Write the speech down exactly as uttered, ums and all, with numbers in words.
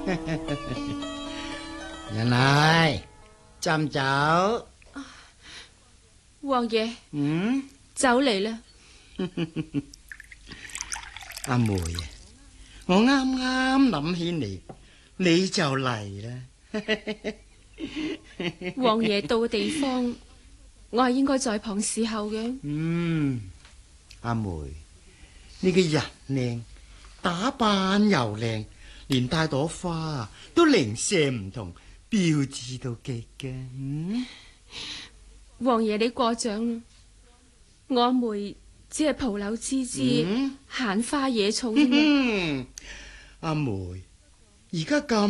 人奶斟酒。 王爺， 嗯， 酒嚟啦。 阿梅啊，我啱啱諗起你，你就嚟啦。 王爺到嘅地方，我係應該在旁侍候嘅。 嗯，阿梅，你嘅人靚，打扮又靚，連帶朵花都零舍唔同，標緻到極嘅。嗯， 王爺你過獎啦，我阿梅只係蒲柳枝枝， 嗯， 閒花野草啫嘛。 阿梅，而家咁